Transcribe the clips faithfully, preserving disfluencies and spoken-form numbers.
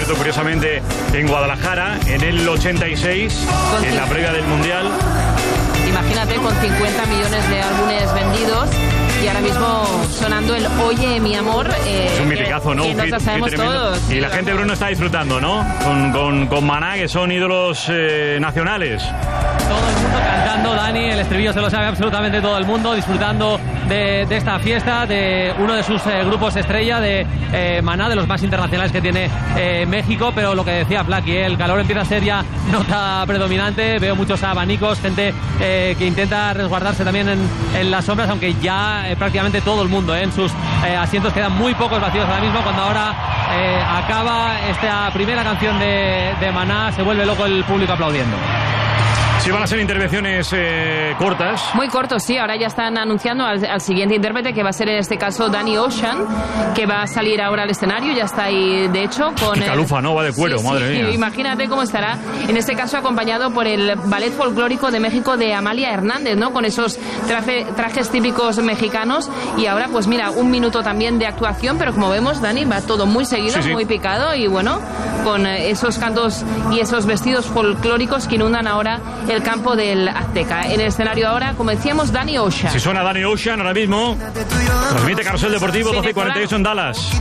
concierto, curiosamente, en Guadalajara, en el ochenta y seis, con en la previa del Mundial. Imagínate, con cincuenta millones de álbumes vendidos. Y ahora mismo sonando el Oye, mi amor. Eh, es un miticazo, ¿no? Que nos la sabemos todos. Y la gente, Bruno, está disfrutando, ¿no? Con, con, con Maná, que son ídolos eh, nacionales. Todo el mundo cantando, Dani, el estribillo se lo sabe absolutamente todo el mundo, disfrutando de, de esta fiesta, de uno de sus eh, grupos estrella, de eh, Maná, de los más internacionales que tiene eh, México, pero lo que decía Flaky, eh, el calor empieza a ser ya nota predominante, veo muchos abanicos, gente eh, que intenta resguardarse también en, en las sombras, aunque ya eh, prácticamente todo el mundo eh, en sus eh, asientos, quedan muy pocos vacíos ahora mismo, cuando ahora eh, acaba esta primera canción de, de Maná, se vuelve loco el público aplaudiendo. Sí, van a ser intervenciones eh, cortas. Muy cortos, sí. Ahora ya están anunciando al, al siguiente intérprete, que va a ser en este caso Danny Ocean, que va a salir ahora al escenario. Ya está ahí, de hecho, con... Qué calufa, el... ¿no? Va de cuero, sí, madre sí, mía. Imagínate cómo estará, en este caso acompañado por el Ballet Folclórico de México de Amalia Hernández, ¿no? Con esos traje, trajes típicos mexicanos. Y ahora, pues mira, un minuto también de actuación, pero como vemos, Dani, va todo muy seguido, sí, sí. muy picado. Y bueno, con esos cantos y esos vestidos folclóricos que inundan ahora el campo del Azteca. En el escenario ahora, como decíamos, Danny Ocean. Si suena Danny Ocean ahora mismo, transmite Carrusel Deportivo, doce y cuarenta y ocho en Dallas.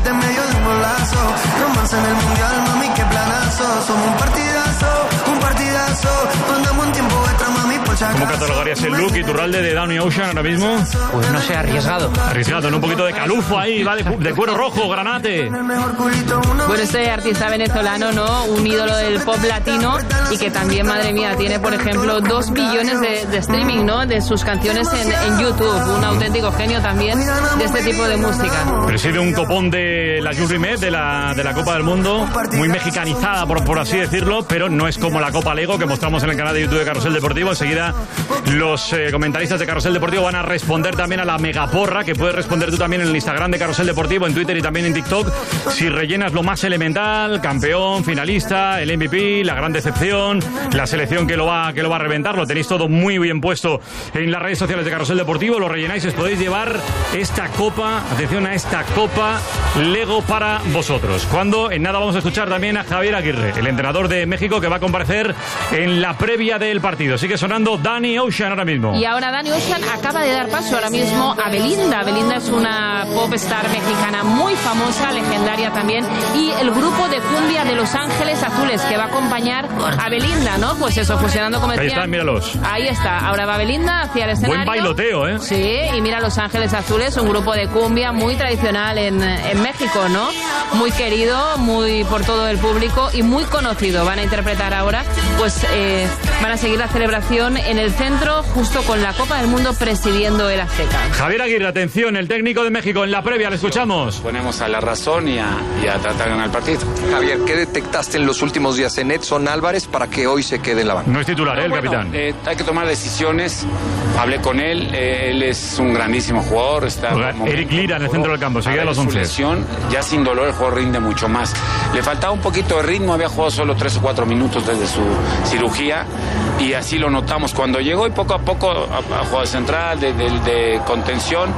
¿Cómo catalogarías el look, Iturralde, de Danny Ocean ahora mismo? Pues no sé, arriesgado. Arriesgado, ¿no? Un poquito de calufo ahí, va de, de cuero rojo, granate. Bueno, este artista venezolano, ¿no? Un ídolo del pop latino y que también, madre mía, tiene, por ejemplo, dos billones de, de streaming, ¿no? De sus canciones en, en YouTube. Un auténtico genio también de este tipo de música. Preside un copón de la Jules Rimet, de la, de la Copa del Mundo, muy mexicanizada, por, por así decirlo, pero no es como la Copa Lego que mostramos en el canal de YouTube de Carrusel Deportivo. Enseguida los eh, comentaristas de Carrusel Deportivo van a responder también a la megaporra, que puedes responder tú también en el Instagram de Carrusel Deportivo, en Twitter y también en TikTok. Si rellenas lo más elemental, campeón, finalista, el M V P, la gran decepción, la selección que lo va, que lo va a reventar, lo tenéis todo muy bien puesto en las redes sociales de Carrusel Deportivo, lo rellenáis, os podéis llevar esta copa, atención a esta copa Lego para vosotros. Cuando en nada vamos a escuchar también a Javier Aguirre, el entrenador de México, que va a comparecer en la previa del partido. Sigue sonando Danny Ocean ahora mismo. Y ahora Danny Ocean acaba de dar paso ahora mismo a Belinda. Belinda es una pop star mexicana muy famosa, legendaria también, y el grupo de cumbia de Los Ángeles Azules, que va a acompañar a Belinda, ¿no? Pues eso, fusionando como decían. Ahí están, míralos. Ahí está, ahora va Belinda hacia el escenario. Buen bailoteo, ¿eh? Sí, y mira Los Ángeles Azules, un grupo de cumbia muy tradicional en, en México, ¿no? Muy querido, muy por todo el público y muy conocido. Van a interpretar ahora, pues eh, van a seguir la celebración en el centro, justo con la Copa del Mundo presidiendo el Azteca. Javier Aguirre, atención, el técnico de México en la previa, le escuchamos. Ponemos a la razón y a, y a tratar de ganar el partido. Javier, ¿qué detectaste en los últimos días en Edson Álvarez para que hoy se quede en la banca? No es titular, no, ¿eh, el bueno, capitán? Eh, hay que tomar decisiones. Hablé con él, eh, él es un grandísimo jugador. Está Eric Lira en el centro del campo, seguía a los once. Lesión, ya sin dolor el jugador rinde mucho más. Le faltaba un poquito de ritmo, había jugado solo tres o cuatro minutos desde su cirugía y así lo notamos cuando llegó y poco a poco a, a jugar central, de, de, de contención.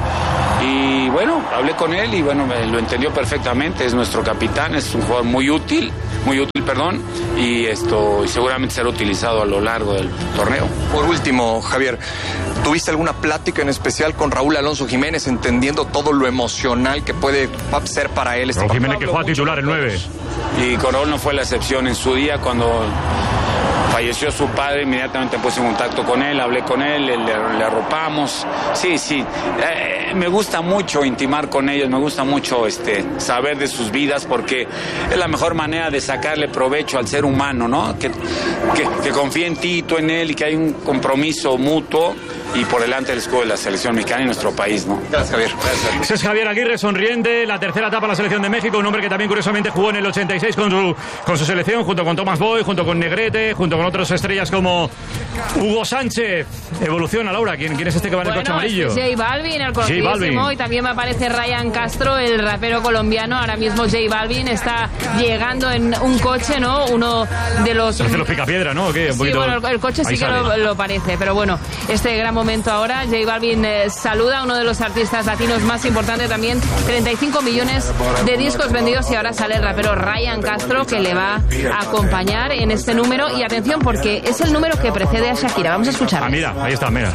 Y bueno, hablé con él y bueno, me, lo entendió perfectamente, es nuestro capitán, es un jugador muy útil, muy útil, perdón, y esto y seguramente será utilizado a lo largo del torneo. Por último, Javier, ¿tuviste alguna plática en especial con Raúl Alonso Jiménez, entendiendo todo lo emocional que puede ser para él este Raúl Jiménez, que juega titular el nueve. Y con Raúl no fue la excepción en su día cuando falleció su padre, inmediatamente puse en contacto con él, hablé con él, le, le arropamos. Sí, sí, eh, me gusta mucho intimar con ellos, me gusta mucho este, saber de sus vidas porque es la mejor manera de sacarle provecho al ser humano, ¿no? Que, que, que confíe en ti y tú en él y que hay un compromiso mutuo y por delante del escudo de la selección mexicana y nuestro país, ¿no? Gracias, Javier. Gracias. Ese es Javier Aguirre, sonriente, la tercera etapa de la selección de México, un hombre que también curiosamente jugó en el ochenta y seis con su, con su selección, junto con Tomás Boy, junto con Negrete, junto con otras estrellas como Hugo Sánchez. Evoluciona, Laura, ¿quién, quién es este que va en bueno, el coche amarillo? Este es J Balvin, el conocidísimo, y también me aparece Ryan Castro, el rapero colombiano. Ahora mismo J Balvin está llegando en un coche, ¿no? Uno de los... Parece los Picapiedra, ¿no? ¿O qué? Un sí, poquito... bueno, el, el coche sí que lo, lo parece, pero bueno, este gran momento ahora. J Balvin eh, saluda a uno de los artistas latinos más importantes también. treinta y cinco millones de discos vendidos y ahora sale el rapero Ryan Castro que le va a acompañar en este número. Y atención porque es el número que precede a Shakira. Vamos a escuchar. Ah, mira, ahí está, mira.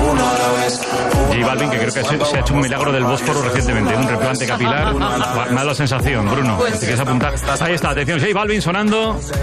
J Balvin, que creo que se, se ha hecho un milagro del Bósforo recientemente, un replante capilar. Me da la sensación, Bruno. Pues, si quieres apuntar. Ahí está, atención, J Balvin sonando